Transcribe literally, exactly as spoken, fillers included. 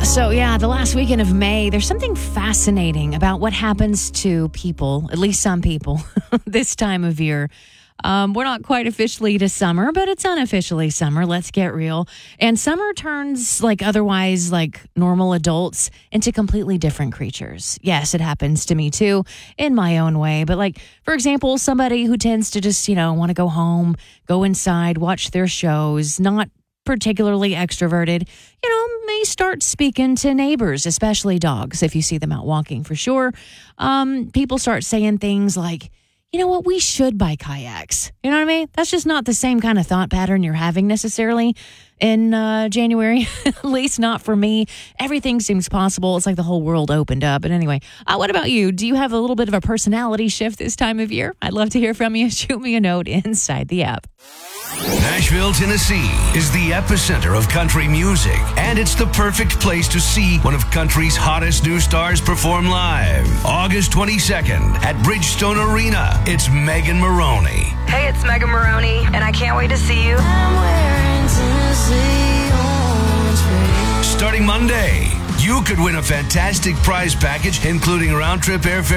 So, yeah, the last weekend of May, there's something fascinating about what happens to people, at least some people, this time of year. Um, we're not quite officially to summer, but it's unofficially summer. Let's get real. And summer turns like otherwise like normal adults into completely different creatures. Yes, it happens to me too in my own way. But like, for example, somebody who tends to just, you know, want to go home, go inside, watch their shows, not particularly extroverted, you know, may start speaking to neighbors, especially dogs, if you see them out walking for sure. Um, people start saying things like, you know what, we should buy kayaks. You know what I mean? That's just not the same kind of thought pattern you're having necessarily in uh, January, at least not for me. Everything seems possible. It's like the whole world opened up. But anyway, uh, what about you? Do you have a little bit of a personality shift this time of year? I'd love to hear from you. Shoot me a note inside the app. Nashville, Tennessee is the epicenter of country music, and it's the perfect place to see one of country's hottest new stars perform live. August twenty-second at Bridgestone Arena, it's Megan Moroney. Hey, it's Megan Moroney, and I can't wait to see you. I'm wearing Tennessee orange. Starting Monday, you could win a fantastic prize package, including round-trip airfare